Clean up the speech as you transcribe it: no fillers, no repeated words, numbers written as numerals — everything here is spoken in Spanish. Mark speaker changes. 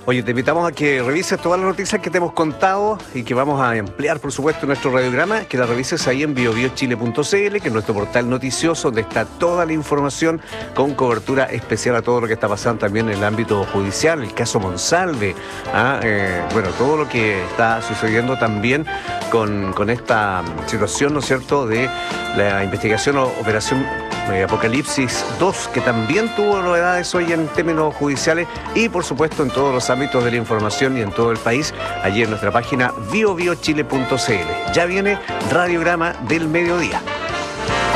Speaker 1: Oye, te invitamos a que revises todas las noticias que te hemos contado y que vamos a ampliar, por supuesto, nuestro radiograma, que la revises ahí en biobiochile.cl, que es nuestro portal noticioso, donde está toda la información con cobertura especial a todo lo que está pasando también en el ámbito judicial, el caso Monsalve, bueno, todo lo que está sucediendo también con esta situación, ¿no es cierto?, de la investigación o operación Apocalipsis 2, que también tuvo novedades hoy en términos judiciales y, por supuesto, en todos los ámbitos de la información y en todo el país, allí en nuestra página biobiochile.cl. Ya viene Radiograma del Mediodía.